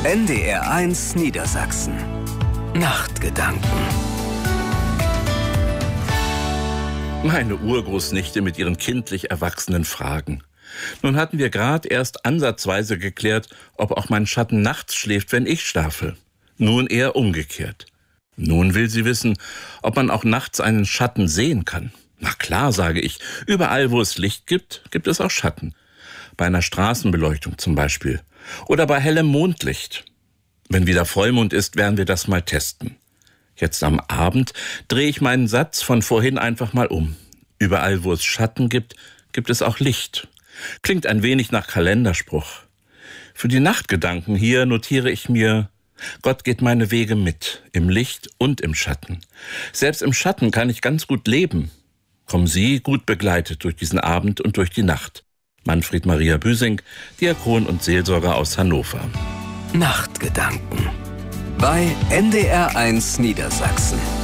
NDR1 Niedersachsen. Nachtgedanken. Meine Urgroßnichte mit ihren kindlich erwachsenen Fragen. Nun hatten wir gerade erst ansatzweise geklärt, ob auch mein Schatten nachts schläft, wenn ich schlafe. Nun eher umgekehrt. Nun will sie wissen, ob man auch nachts einen Schatten sehen kann. Na klar, sage ich, überall wo es Licht gibt, gibt es auch Schatten. Bei einer Straßenbeleuchtung zum Beispiel. Oder bei hellem Mondlicht. Wenn wieder Vollmond ist, werden wir das mal testen. Jetzt am Abend drehe ich meinen Satz von vorhin einfach mal um. Überall wo es Schatten gibt, gibt es auch Licht. Klingt ein wenig nach Kalenderspruch. Für die Nachtgedanken hier notiere ich mir: Gott geht meine Wege mit, im Licht und im Schatten. Selbst im Schatten kann ich ganz gut leben. Kommen Sie gut begleitet durch diesen Abend und durch die Nacht. Manfred Maria Büsing, Diakon und Seelsorger aus Hannover. Nachtgedanken bei NDR1 Niedersachsen.